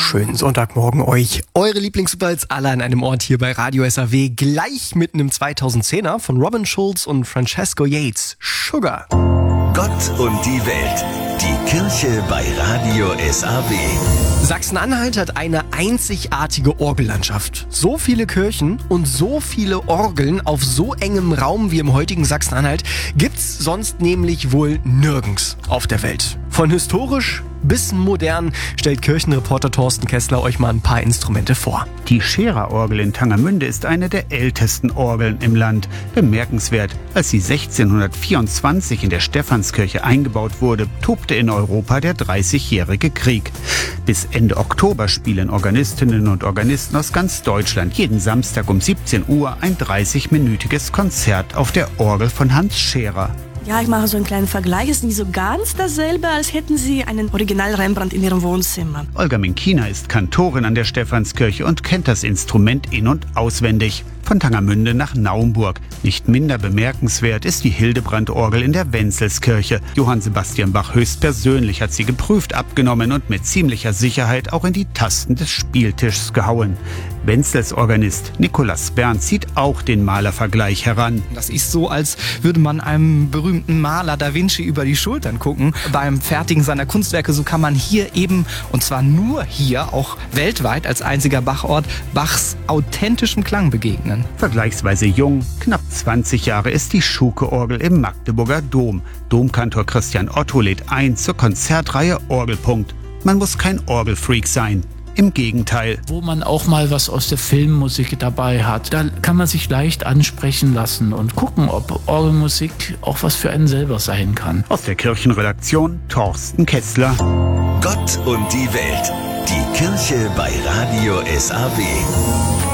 Schönen Sonntagmorgen euch. Eure Lieblingssuperhits alle an einem Ort hier bei Radio SAW. Gleich mitten im 2010er von Robin Schulz und Francesco Yates. Sugar. Gott und die Welt. Die Kirche bei Radio SAW. Sachsen-Anhalt hat eine einzigartige Orgellandschaft. So viele Kirchen und so viele Orgeln auf so engem Raum wie im heutigen Sachsen-Anhalt gibt's sonst nämlich wohl nirgends auf der Welt. Von historisch bis modern stellt Kirchenreporter Thorsten Kessler euch mal ein paar Instrumente vor. Die Scherer-Orgel in Tangermünde ist eine der ältesten Orgeln im Land. Bemerkenswert, als sie 1624 in der Stephanskirche eingebaut wurde, tobte in Europa der 30-jährige Krieg. Bis Ende Oktober spielen Organistinnen und Organisten aus ganz Deutschland jeden Samstag um 17 Uhr ein 30-minütiges Konzert auf der Orgel von Hans Scherer. Ja, ich mache so einen kleinen Vergleich. Es ist nicht so ganz dasselbe, als hätten Sie einen Original Rembrandt in Ihrem Wohnzimmer. Olga Minkina ist Kantorin an der Stephanskirche und kennt das Instrument in- und auswendig. Von Tangermünde nach Naumburg. Nicht minder bemerkenswert ist die Hildebrand-Orgel in der Wenzelskirche. Johann Sebastian Bach höchstpersönlich hat sie geprüft, abgenommen und mit ziemlicher Sicherheit auch in die Tasten des Spieltischs gehauen. Wenzels Organist Nikolaus Bern zieht auch den Malervergleich heran. Das ist so, als würde man einem berühmten Maler Da Vinci über die Schultern gucken. Beim Fertigen seiner Kunstwerke, so kann man hier eben, und zwar nur hier, auch weltweit als einziger Bachort, Bachs authentischem Klang begegnen. Vergleichsweise jung, knapp 20 Jahre ist die Schuke-Orgel im Magdeburger Dom. Domkantor Christian Otto lädt ein zur Konzertreihe Orgelpunkt. Man muss kein Orgelfreak sein. Im Gegenteil. Wo man auch mal was aus der Filmmusik dabei hat, da kann man sich leicht ansprechen lassen und gucken, ob Orgelmusik auch was für einen selber sein kann. Aus der Kirchenredaktion Thorsten Kessler. Gott und die Welt. Die Kirche bei Radio SAW.